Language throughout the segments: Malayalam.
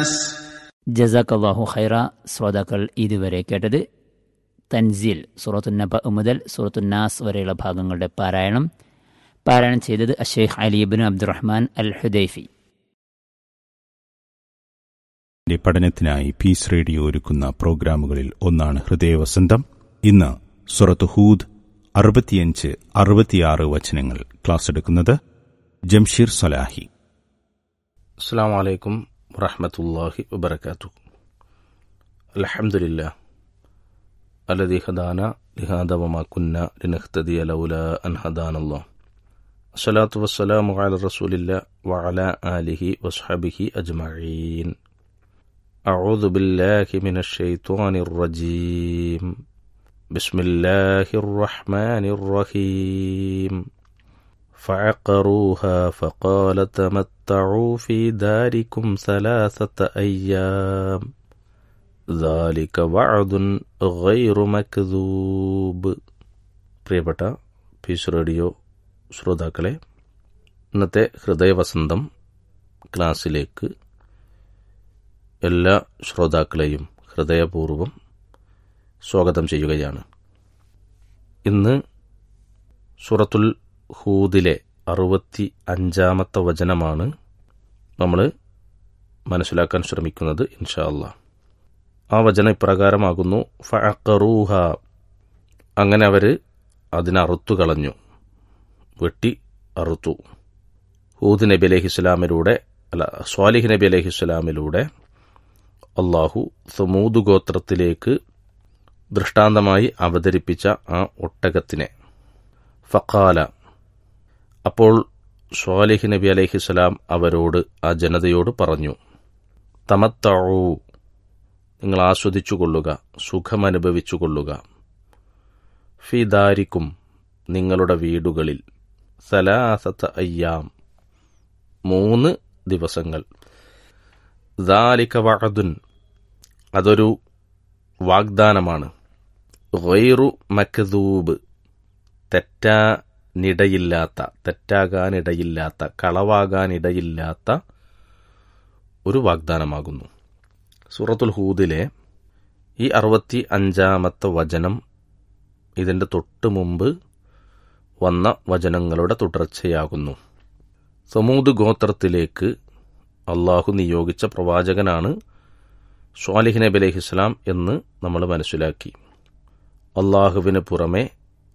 الناس. ജസാക്കല്ലാഹു ഖൈറ. ശ്രോതാക്കൾ ഇതുവരെ കേട്ടത് തൻസീൽ സൂറത്തു നബ മുതൽ സൂറത്തു നാസ് വരെയുള്ള ഭാഗങ്ങളുടെ പാരായണം ചെയ്തത് അഷേഖ് അലി ഇബ്നു അബ്ദുറഹ്മാൻ അൽ ഹുദൈഫി. പഠനത്തിനായി പീസ് റേഡിയോ ഒരുക്കുന്ന പ്രോഗ്രാമുകളിൽ ഒന്നാണ് ഹൃദയവസന്തം. ഇന്ന് സൂറത്ത് ഹൂദ് 65-66 വചനങ്ങൾ ക്ലാസ് എടുക്കുന്നത് ജംഷീർ സലാഹി. അസ്സലാമു അലൈക്കും വറഹ്മത്തുള്ളാഹി വബറകാതുഹു. അൽഹംദുലില്ലാഹ് അല്ലദീ ഹദാനാ ലിഹാദാ വമാ കുന്നാ ലിനഹ്തദിയ ലൗലാ അൻ ഹദാനല്ലാഹ്. അസ്സലാത്തു വസ്സലാമു അലാ റസൂലില്ലാഹ് വഅലാ ആലിഹി വസ്ഹബിഹി അജ്മഈൻ. അഊദു ബില്ലാഹി മിനശ് ശൈത്വാനിർ റജീം. ബിസ്മില്ലാഹിർ റഹ്മാനിർ റഹീം. فعقروها فقال تمتعوا في داركم 3 أيام ذلك وعد غير مكذوب. പ്രിയപ്പെട്ട പീസ് റേഡിയോ ശ്രോതാക്കളെ, ഇന്നത്തെ ഹൃദയവസന്തം ക്ലാസ്സിലേക്ക് എല്ലാ ശ്രോതാക്കളെയും ഹൃദയപൂർവ്വം സ്വാഗതം ചെയ്യുകയാണ്. ഇന്ന് സൂറത്തുൽ ഹൂദിലെ 65-ാമത്തെ വചനമാണ് നമ്മൾ മനസ്സിലാക്കാൻ ശ്രമിക്കുന്നത് ഇൻഷാ അല്ലാഹ്. ആ വചനം ഇപ്രകാരമാകുന്നു: ഫഅഖറൂഹ, അങ്ങനെ അവർ അതിനറുത്തു കളഞ്ഞു, വെട്ടി അറുത്തു. ഹൂദ് നബി അലൈഹിസ്സലാമിലൂടെ സ്വാലിഹ് നബി അലൈഹിസ്സലാമിലൂടെ അള്ളാഹു സമൂദ് ഗോത്രത്തിലേക്ക് ദൃഷ്ടാന്തമായി അവതരിപ്പിച്ച ആ ഒട്ടകത്തിനെ. ഫഖാല, അപ്പോൾ സ്വാലിഹ് നബി അലൈഹിസ്സലാം അവരോട്, ആ ജനതയോട് പറഞ്ഞു: തമത്തഊ, നിങ്ങൾ ആസ്വദിച്ചുകൊള്ളുക, സുഖമനുഭവിച്ചുകൊള്ളുക. ഫി ദാരിക്കും, നിങ്ങളുടെ വീടുകളിൽ. 3 അയ്യാം, 3 ദിവസങ്ങൾ. ദാലിക വഅദുൻ, അതൊരു വാഗ്ദാനമാണ്. ഗൈറു മക്ദൂബ്, തെറ്റാകാനിടയില്ലാത്ത, കളവാകാനിടയില്ലാത്ത ഒരു വാഗ്ദാനമാകുന്നു. സൂറത്തുൽ ഹൂദിലെ ഈ 65-ാമത്തെ വചനം ഇതിൻ്റെ തൊട്ട് മുമ്പ് വന്ന വചനങ്ങളുടെ തുടർച്ചയാകുന്നു. സമൂദ് ഗോത്രത്തിലേക്ക് അള്ളാഹു നിയോഗിച്ച പ്രവാചകനാണ് സ്വാലിഹ് നബി അലൈഹിസ്സലാം എന്ന് നമ്മൾ മനസ്സിലാക്കി. അള്ളാഹുവിന് പുറമെ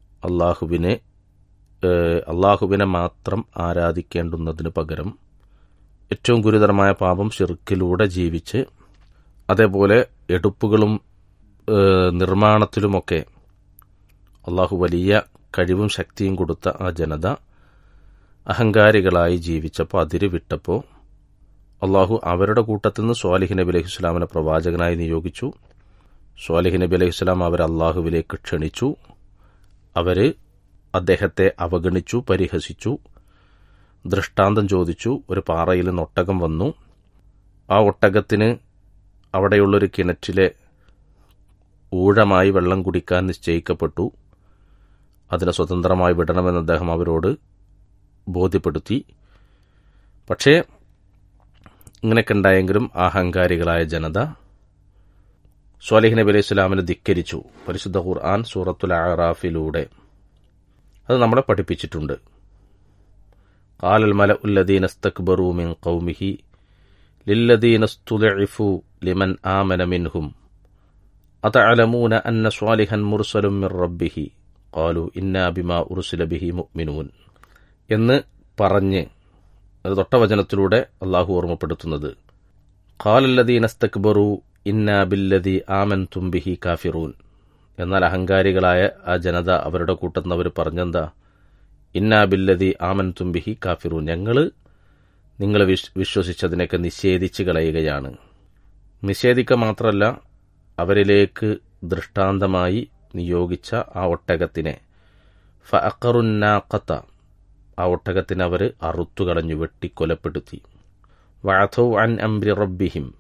അള്ളാഹുവിനെ മാത്രം ആരാധിക്കേണ്ടുന്നതിന് പകരം ഏറ്റവും ഗുരുതരമായ പാപം ശിർക്കിലൂടെ ജീവിച്ച്, അതേപോലെ എടുപ്പുകളും നിർമ്മാണത്തിലുമൊക്കെ അള്ളാഹു വലിയ കഴിവും ശക്തിയും കൊടുത്ത ആ ജനത അഹങ്കാരികളായി ജീവിച്ചപ്പോൾ, അതിര് വിട്ടപ്പോൾ അള്ളാഹു അവരുടെ കൂട്ടത്തിൽ നിന്ന് സ്വാലിഹ് നബി അലൈഹിസ്സലാമിനെ പ്രവാചകനായി നിയോഗിച്ചു. സ്വാലിഹ് നബി അലൈഹിസ്സലാം അവരെ അള്ളാഹുവിലേക്ക് ക്ഷണിച്ചു. അവർ അദ്ദേഹത്തെ അവഗണിച്ചു, പരിഹസിച്ചു, ദൃഷ്ടാന്തം ചോദിച്ചു. ഒരു പാറയിൽ നിന്ന് ഒട്ടകം വന്നു. ആ ഒട്ടകത്തിന് അവിടെയുള്ളൊരു കിണറ്റിലെ ഊഴമായി വെള്ളം കുടിക്കാൻ നിശ്ചയിക്കപ്പെട്ടു. അതിനെ സ്വതന്ത്രമായി വിടണമെന്ന് അദ്ദേഹം അവരോട് ബോധ്യപ്പെടുത്തി. പക്ഷേ ഇങ്ങനെയൊക്കെ ഉണ്ടായെങ്കിലും അഹങ്കാരികളായ ജനത സ്വാലിഹ് നബി അലൈഹി സ്വലാമിനെ ധിക്കരിച്ചു. പരിശുദ്ധ ഖുർആൻ സൂറത്തുൽ അഅറാഫിലൂടെ അത് നമ്മളെ പഠിപ്പിച്ചിട്ടുണ്ട്. ഖാലൽ മലഉൽ ലദീന ഇസ്തക്ബറൂ മിൻ ഖൗമിഹി ലില്ലദീന ഇസ്തുദ്ഇഫൂ ലിമൻ ആമന മിൻഹും അതഅലമൂന അന്ന സ്വാലിഹൻ മുർസലും മിർ റബ്ബിഹി ഖാലൂ ഇന്നാ ബിമാ ഉർസില ബിഹി മുഅ്മിനൂൻ എന്ന് പറഞ്ഞ് അത് തൊട്ട വചനത്തിലൂടെ അള്ളാഹു ഓർമ്മപ്പെടുത്തുന്നത്. ഖാലൽ ലദീന ഇസ്തക്ബറൂ ഇന്നാ ബില്ലദീ ആമൻതും ബിഹി കാഫിറൂൻ. എന്നാൽ അഹങ്കാരികളായ ആ ജനത അവരുടെ കൂട്ടത്തിൽ അവർ പറഞ്ഞെന്താ? ഇന്നാ ബില്ലദീ ആമൻതും ബിഹി കാഫിറൂൻ, ഞങ്ങൾ നിങ്ങൾ വിശ്വസിച്ചതിനൊക്കെ നിഷേധിച്ച് കളയുകയാണ്. നിഷേധിക്കുക മാത്രമല്ല, അവരിലേക്ക് ദൃഷ്ടാന്തമായി നിയോഗിച്ച ആ ഒട്ടകത്തിനെ ഫഅഖറുന്നാഖത, ആ ഒട്ടകത്തിനെ അവർ അറുത്തുകളഞ്ഞു, വെട്ടിക്കൊലപ്പെടുത്തി. വഅഥൗ അൻ അംരി റബ്ബിഹിം,